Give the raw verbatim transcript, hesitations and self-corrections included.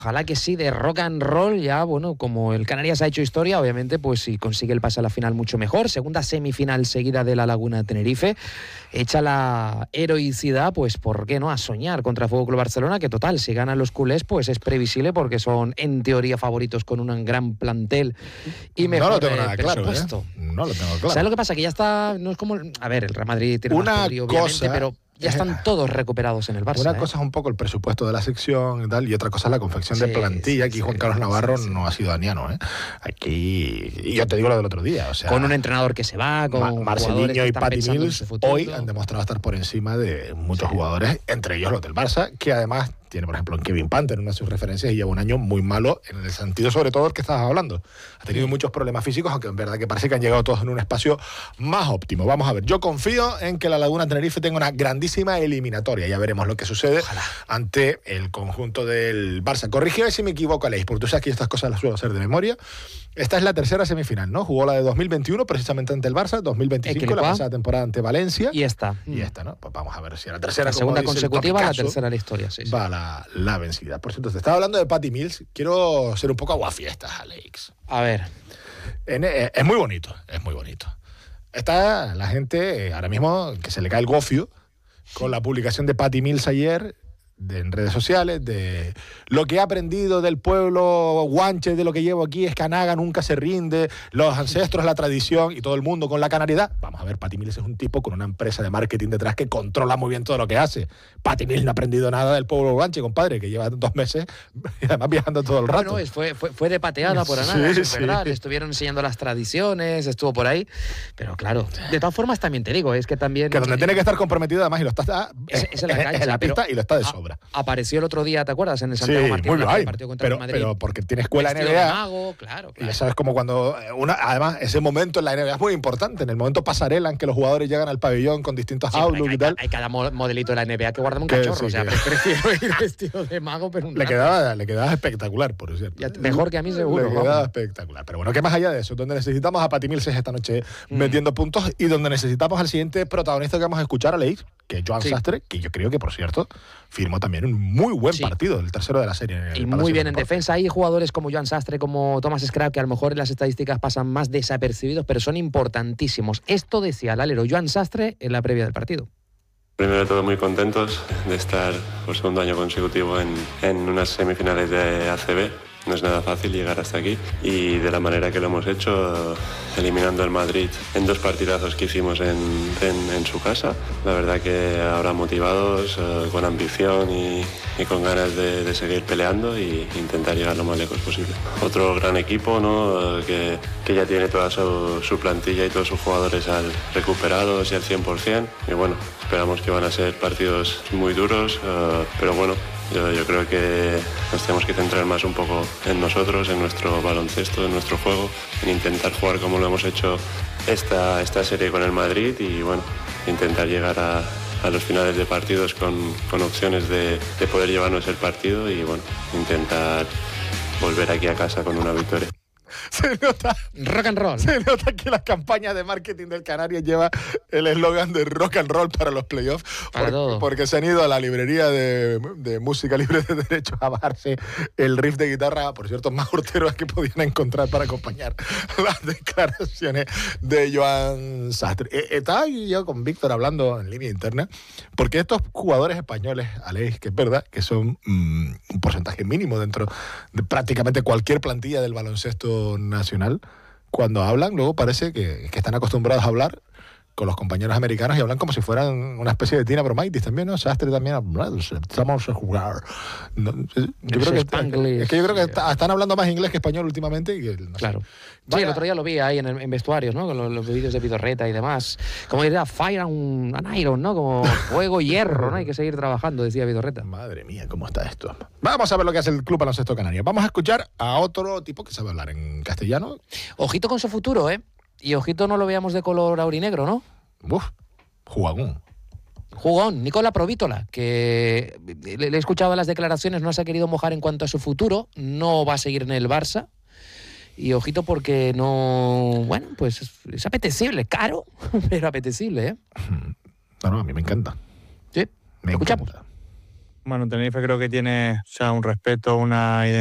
Ojalá que sí, de rock and roll, ya, bueno, como el Canarias ha hecho historia, obviamente, pues si consigue el pase a la final mucho mejor. Segunda semifinal seguida de la Laguna Tenerife. Echa la heroicidad, pues, ¿por qué no? A soñar contra Fútbol Club Barcelona, que total, si ganan los culés, pues es previsible porque son, en teoría, favoritos con un gran plantel y mejor no lo tengo eh, nada presupuesto. Claro, ¿eh? No lo tengo claro. ¿Sabes lo que pasa? Que ya está, no es como, a ver, el Real Madrid tiene Una más poderío, obviamente, cosa, pero ya están todos recuperados en el Barça. Una ¿eh? cosa es un poco el presupuesto de la sección y tal, y otra cosa es la confección sí, de plantilla. Aquí sí, Juan sí, Carlos Navarro sí, sí. no ha sido daniano, ¿eh? Aquí, y yo te digo lo del otro día, o sea, con un entrenador que se va, con Ma Marcelinho y Patty Mills hoy han demostrado estar por encima de muchos sí. jugadores, entre ellos los del Barça, que además tiene, por ejemplo, en Kevin Panther, una de sus referencias, y lleva un año muy malo en el sentido, sobre todo, el que estabas hablando. Ha tenido muchos problemas físicos, aunque en verdad que parece que han llegado todos en un espacio más óptimo. Vamos a ver, yo confío en que la Laguna Tenerife tenga una grandísima eliminatoria. Ya veremos lo que sucede Ojalá. ante el conjunto del Barça. Corrígeme si me equivoco, Aleix, porque tú sabes que estas cosas las suelo hacer de memoria. Esta es la tercera semifinal, ¿no? Jugó la de dos mil veintiuno precisamente ante el Barça, dos mil veinticinco la pasada temporada ante Valencia. Y esta. Y esta, ¿no? Pues vamos a ver si a la tercera, la segunda como consecutiva, el la tercera en la historia, sí, sí. Va la, la vencida. Por cierto, te estaba hablando de Patty Mills. Quiero ser un poco aguafiestas, Alex. A ver. En, es, es muy bonito, es muy bonito. Está la gente, ahora mismo, que se le cae el gofio con la publicación de Patty Mills ayer de, en redes sociales, de lo que he aprendido del pueblo guanche, de lo que llevo aquí, es que Anaga nunca se rinde, los ancestros, la tradición y todo el mundo con la canariedad. Vamos a ver, Patty Mills es un tipo con una empresa de marketing detrás que controla muy bien todo lo que hace. Patty Mills no ha aprendido nada del pueblo guanche, compadre, que lleva dos meses y además viajando todo el rato. Bueno, fue, fue, fue de pateada por Anaga, sí, es sí. verdad. Le estuvieron enseñando las tradiciones, estuvo por ahí, pero claro, de todas formas también te digo, es que también... Que donde eh, tiene que estar comprometido además y lo está... Es, es en la cancha, en la pista y lo está de sobra. A, apareció el otro día, ¿te acuerdas? En el Santiago sí, Martín, muy bien, partido contra pero, el Madrid. pero porque tiene escuela Vestido N B A. de mago, claro, claro. Y eso es como cuando una, además ese momento en la N B A es muy importante, en el momento pasarela en que los jugadores llegan al pabellón con distintos sí, outlooks y tal. Hay cada modelito de la N B A que guarda un cachorro, sí, o sea, que... prefiero ir vestido de mago, pero un le quedaba, le quedaba espectacular, por cierto. Ya, mejor que a mí seguro. Le quedaba espectacular. Pero bueno, que más allá de eso, donde necesitamos a Patty Mills esta noche mm. metiendo puntos y donde necesitamos al siguiente protagonista que vamos a escuchar, a Leix, que es Joan sí. Sastre, que yo creo que, por cierto, firmó también un muy buen sí. partido, el tercero de la serie. En el y muy bien en defensa. Hay jugadores como Joan Sastre, como Thomas Scrap, que a lo mejor en las estadísticas pasan más desapercibidos, pero son importantísimos. Esto decía el alero Joan Sastre en la previa del partido. Primero de todo, muy contentos de estar por segundo año consecutivo en, en unas semifinales de A C B. No es nada fácil llegar hasta aquí y de la manera que lo hemos hecho, eliminando al Madrid en dos partidazos que hicimos en, en, en su casa. La verdad que ahora motivados, eh, con ambición y, y con ganas de, de seguir peleando e intentar llegar lo más lejos posible. Otro gran equipo, ¿no? eh, que, que ya tiene toda su, su plantilla y todos sus jugadores al, recuperados y al cien por cien. Y bueno, esperamos que van a ser partidos muy duros, eh, pero bueno, Yo, yo creo que nos tenemos que centrar más un poco en nosotros, en nuestro baloncesto, en nuestro juego, en intentar jugar como lo hemos hecho esta, esta serie con el Madrid y bueno, intentar llegar a, a los finales de partidos con, con opciones de, de poder llevarnos el partido y bueno, intentar volver aquí a casa con una victoria. Se nota, rock and roll. Se nota que la campaña de marketing del Canarias lleva el eslogan de rock and roll para los playoffs. Para porque, todo. Porque se han ido a la librería de, de música libre de derechos a bajarse el riff de guitarra, por cierto, más horteros que podían encontrar para acompañar las declaraciones de Joan Sastre. Estaba yo con Víctor hablando en línea interna, porque estos jugadores españoles, Aleix, que es verdad que son mmm, un porcentaje mínimo dentro de prácticamente cualquier plantilla del baloncesto nacional, cuando hablan luego parece que, que están acostumbrados a hablar con los compañeros americanos y hablan como si fueran una especie de Tina Bromaitis también, ¿no? Sastre también, estamos a jugar. No, yo creo que, es que yo creo que está, están hablando más inglés que español últimamente. Y, no claro. Sé. Sí, el otro día lo vi ahí en, en vestuarios, ¿no? Con los, los vídeos de Vidorreta y demás. Como diría, fire and, and iron, ¿no? Como fuego y hierro, ¿no? Hay que seguir trabajando, decía Vidorreta. Madre mía, ¿cómo está esto? Vamos a ver lo que hace el Club Baloncesto Canario. Vamos a escuchar a otro tipo que sabe hablar en castellano. Ojito con su futuro, ¿eh? Y ojito no lo veamos de color aurinegro, ¿no? Uf, jugagún. Jugón, Nicola Provítola, que le, le he escuchado las declaraciones, no se ha querido mojar en cuanto a su futuro, no va a seguir en el Barça. Y ojito porque no... Bueno, pues es, es apetecible, caro, pero apetecible, ¿eh? No, no, a mí me encanta. Sí, me escuchamos. Encanta. Bueno, Tenerife creo que tiene, o sea, un respeto, una identidad